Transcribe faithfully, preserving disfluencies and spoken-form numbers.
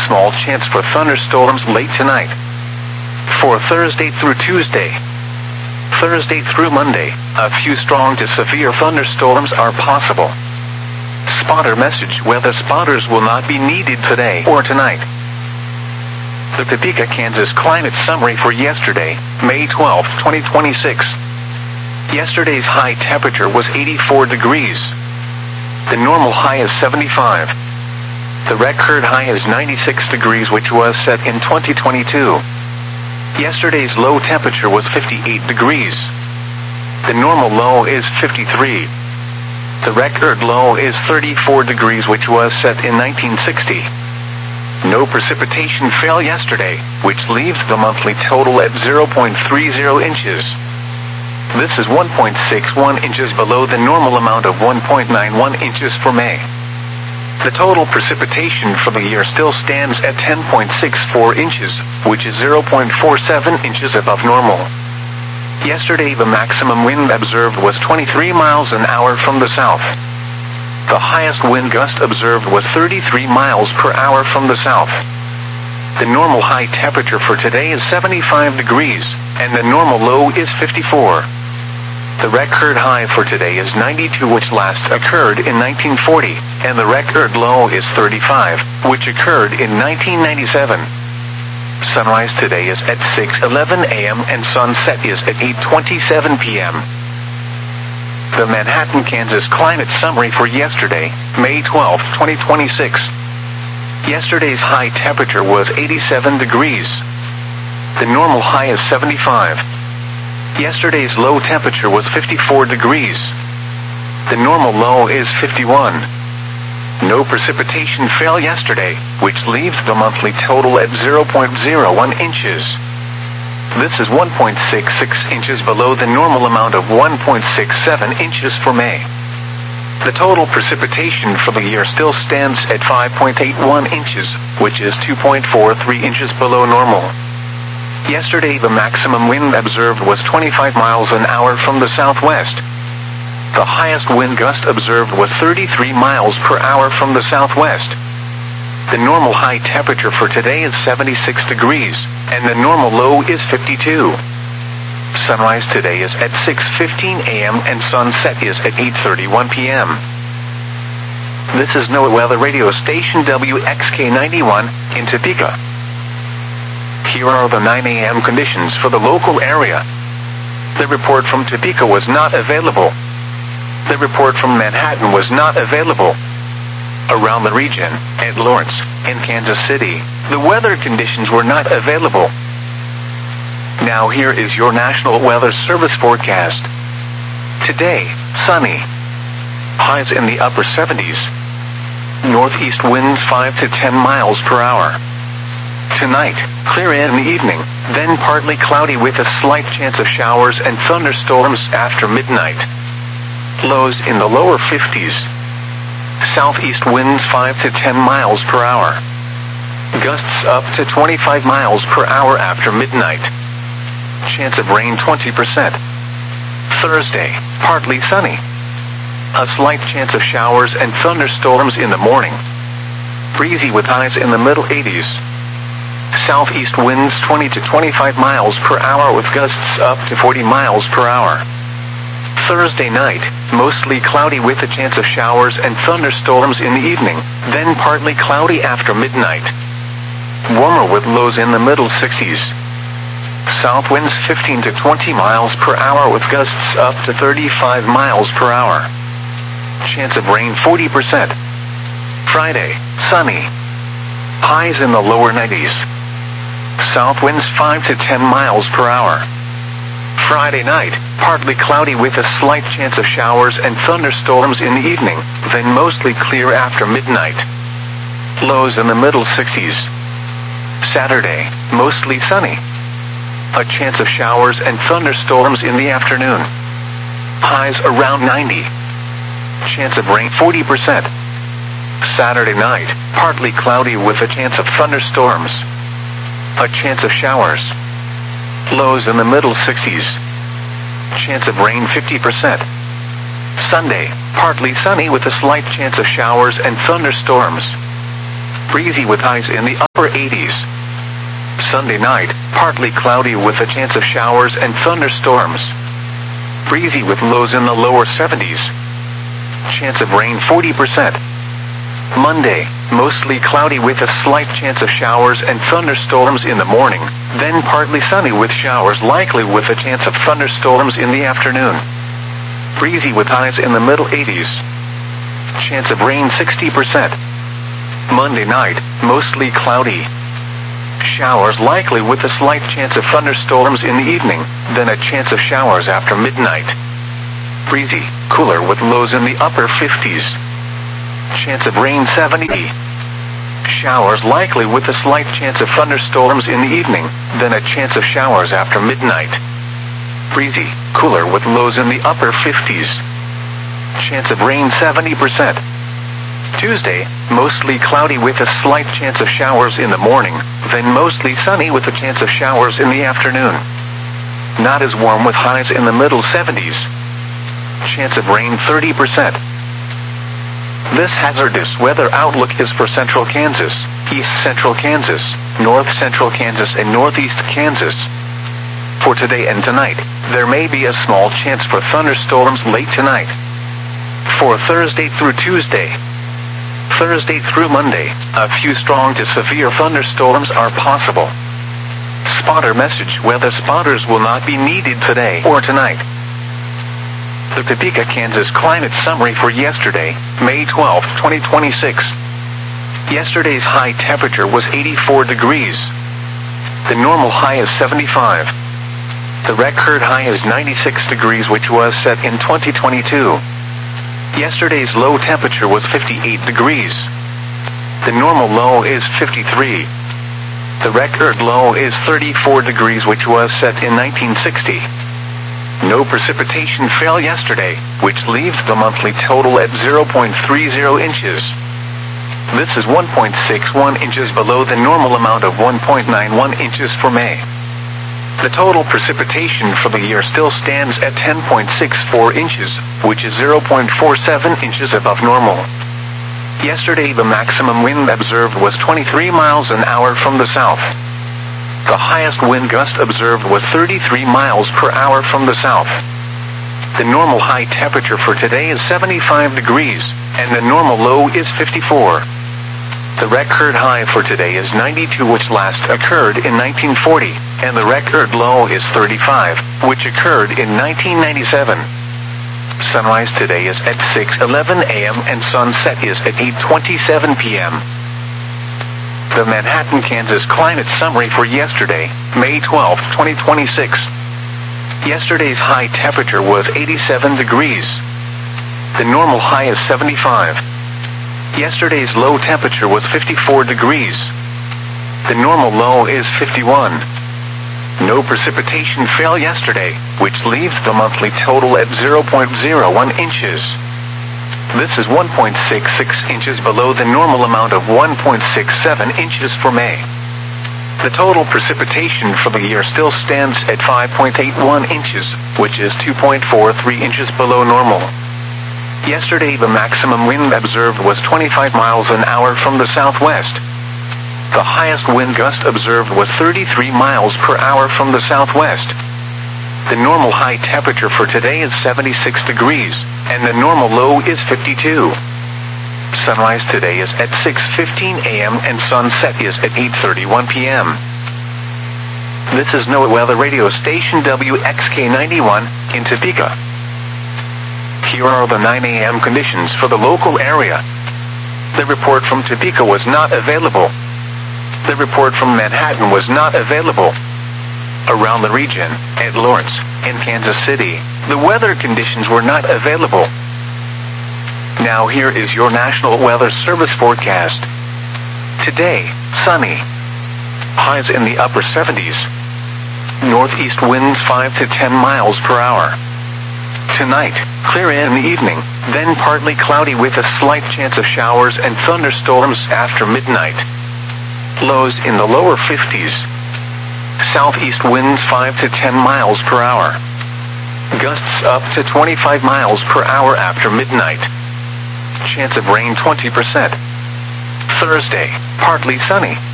small chance for thunderstorms late tonight. For Thursday through Tuesday. Thursday through Monday, a few strong to severe thunderstorms are possible. Spotter message: weather spotters will not be needed today or tonight. The Topeka, Kansas climate summary for yesterday, May twelfth, twenty twenty-six. Yesterday's high temperature was eighty-four degrees. The normal high is seventy-five. The record high is ninety-six degrees, which was set in twenty twenty-two. Yesterday's low temperature was fifty-eight degrees. The normal low is fifty-three. The record low is thirty-four degrees, which was set in nineteen sixty. No precipitation fell yesterday, which leaves the monthly total at zero point three zero inches. This is one point six one inches below the normal amount of one point nine one inches for May. The total precipitation for the year still stands at ten point six four inches, which is zero point four seven inches above normal. Yesterday the maximum wind observed was twenty-three miles an hour from the south. The highest wind gust observed was thirty-three miles per hour from the south. The normal high temperature for today is seventy-five degrees, and the normal low is fifty-four. The record high for today is ninety-two, which last occurred in nineteen forty, and the record low is thirty-five, which occurred in nineteen ninety-seven. Sunrise today is at six eleven a m and sunset is at eight twenty-seven p m The Manhattan, Kansas climate summary for yesterday, May twelfth, twenty twenty-six. Yesterday's high temperature was eighty-seven degrees. The normal high is seventy-five. Yesterday's low temperature was fifty-four degrees. The normal low is fifty-one. No precipitation fell yesterday, which leaves the monthly total at zero point zero one inches. This is one point six six inches below the normal amount of one point six seven inches for May. The total precipitation for the year still stands at five point eight one inches, which is two point four three inches below normal. Yesterday the maximum wind observed was twenty-five miles an hour from the southwest. The highest wind gust observed was thirty-three miles per hour from the southwest. The normal high temperature for today is seventy-six degrees, and the normal low is fifty-two. Sunrise today is at six fifteen a m and sunset is at eight thirty-one p m This is NOAA Weather Radio Station W X K ninety-one in Topeka. Here are the nine a m conditions for the local area. The report from Topeka was not available. The report from Manhattan was not available. Around the region, at Lawrence, and Kansas City, the weather conditions were not available. Now here is your National Weather Service forecast. Today, sunny. Highs in the upper seventies. Northeast winds five to ten miles per hour. Tonight, clear in the evening, then partly cloudy with a slight chance of showers and thunderstorms after midnight. Lows in the lower fifties. Southeast winds five to ten miles per hour. Gusts up to twenty-five miles per hour after midnight. Chance of rain twenty percent. Thursday, partly sunny. A slight chance of showers and thunderstorms in the morning. Breezy with highs in the middle eighties. Southeast winds twenty to twenty-five miles per hour with gusts up to forty miles per hour. Thursday night, mostly cloudy with a chance of showers and thunderstorms in the evening, then partly cloudy after midnight. Warmer with lows in the middle sixties. South winds fifteen to twenty miles per hour with gusts up to thirty-five miles per hour. Chance of rain forty percent. Friday, sunny. Highs in the lower nineties. South winds five to ten miles per hour. Friday night, partly cloudy with a slight chance of showers and thunderstorms in the evening, then mostly clear after midnight. Lows in the middle sixties. Saturday, mostly sunny. A chance of showers and thunderstorms in the afternoon. Highs around ninety. Chance of rain forty percent. Saturday night, partly cloudy with a chance of thunderstorms. A chance of showers. Lows in the middle sixties. Chance of rain fifty percent. Sunday, partly sunny with a slight chance of showers and thunderstorms. breezy with highs in the upper eighties. Sunday night, partly cloudy with a chance of showers and thunderstorms. Breezy with lows in the lower seventies. Chance of rain forty percent. Monday, mostly cloudy with a slight chance of showers and thunderstorms in the morning, then partly sunny with showers likely with a chance of thunderstorms in the afternoon. Breezy with highs in the middle eighties. Chance of rain sixty percent. Monday night, mostly cloudy. Showers likely with a slight chance of thunderstorms in the evening, then a chance of showers after midnight. Breezy, cooler with lows in the upper fifties. Chance of rain seventy. Showers likely with a slight chance of thunderstorms in the evening, then a chance of showers after midnight. Breezy, cooler with lows in the upper fifties. Chance of rain seventy percent. Tuesday, mostly cloudy with a slight chance of showers in the morning, then mostly sunny with a chance of showers in the afternoon. Not as warm with highs in the middle seventies. Chance of rain thirty percent. This hazardous weather outlook is for central Kansas, east central Kansas, north central Kansas and northeast Kansas. For today and tonight, there may be a small chance for thunderstorms late tonight. For Thursday through Tuesday, Thursday through Monday, a few strong to severe thunderstorms are possible. Spotter message: weather spotters will not be needed today or tonight. The Topeka, Kansas climate summary for yesterday, May twelfth, twenty twenty-six. Yesterday's high temperature was eighty-four degrees. The normal high is seventy-five. The record high is ninety-six degrees, which was set in twenty twenty-two. Yesterday's low temperature was fifty-eight degrees. The normal low is fifty-three. The record low is thirty-four degrees, which was set in nineteen sixty. No precipitation fell yesterday, which leaves the monthly total at zero point three zero inches. This is one point six one inches below the normal amount of one point nine one inches for May. The total precipitation for the year still stands at ten point six four inches, which is zero point four seven inches above normal. Yesterday the maximum wind observed was twenty-three miles an hour from the south. The highest wind gust observed was thirty-three miles per hour from the south. The normal high temperature for today is seventy-five degrees, and the normal low is fifty-four. The record high for today is ninety-two, which last occurred in nineteen forty, and the record low is thirty-five, which occurred in nineteen ninety-seven. Sunrise today is at six eleven a m and sunset is at eight twenty-seven p m The Manhattan, Kansas climate summary for yesterday, May twelfth, twenty twenty-six. Yesterday's high temperature was eighty-seven degrees. The normal high is seventy-five. Yesterday's low temperature was fifty-four degrees. The normal low is fifty-one. No precipitation fell yesterday, which leaves the monthly total at zero point zero one inches. This is one point six six inches below the normal amount of one point six seven inches for May. The total precipitation for the year still stands at five point eight one inches, which is two point four three inches below normal. Yesterday the maximum wind observed was twenty-five miles an hour from the southwest. The highest wind gust observed was thirty-three miles per hour from the southwest. The normal high temperature for today is seventy-six degrees, and the normal low is fifty-two. Sunrise today is at six fifteen a m and sunset is at eight thirty-one p m This is NOAA Weather Radio Station W X K ninety-one in Topeka. Here are the nine a m conditions for the local area. The report from Topeka was not available. The report from Manhattan was not available. Around the region, at Lawrence, and Kansas City, the weather conditions were not available. Now here is your National Weather Service forecast. Today, sunny. Highs in the upper seventies. Northeast winds five to ten miles per hour. Tonight, clear in the evening, then partly cloudy with a slight chance of showers and thunderstorms after midnight. Lows in the lower fifties. Southeast winds five to ten miles per hour. Gusts up to twenty-five miles per hour after midnight. Chance of rain twenty percent. Thursday, partly sunny,